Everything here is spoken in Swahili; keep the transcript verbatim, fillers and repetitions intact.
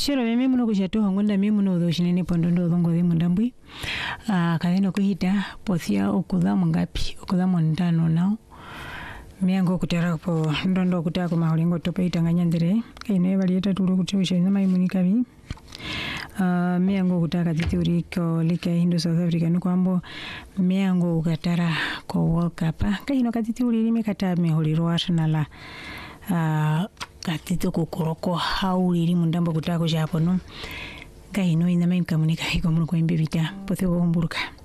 shiro mimi muno kushatoa ngonda mimi muno udho shinene pondondo udhongo dhe mundambwi. Ah kadeno kuhita pothia okudha mungapi okudha mondano nao. Miango kutera po ndondo kutera ko maholingo tope itanganyandere kaine balieta tulu kuchosha nyama imunikabi. Uh, miango kutaka tituri ko lika Indo South Africa nukwambo miango ukatara ko World Cup kaino katituri lime kata mehuliro Arsenal uh, katito kukoroko hauli mundambo kutaka ko Japan no kaino ina main kamunika hiko muno ko imbevita pothe bomburuka.